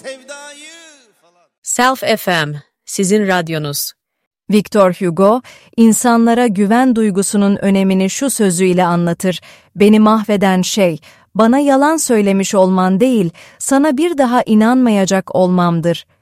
sevdayı falan. Self FM, sizin radyonuz. Victor Hugo, insanlara güven duygusunun önemini şu sözüyle anlatır: "Beni mahveden şey, bana yalan söylemiş olman değil, sana bir daha inanmayacak olmamdır."